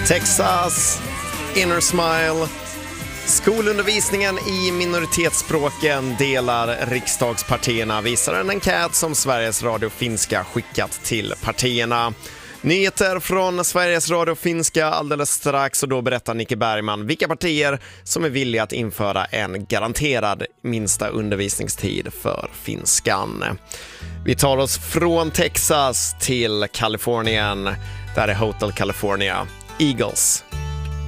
Texas, Inner Smile. Skolundervisningen i minoritetsspråken delar riksdagspartierna, visar en enkät som Sveriges Radio Finska skickat till partierna. Nyheter från Sveriges Radio Finska alldeles strax, och då berättar Nicke Bergman vilka partier som är villiga att införa en garanterad minsta undervisningstid för finskan. Vi tar oss från Texas till Kalifornien. Där är Hotel California, Eagles.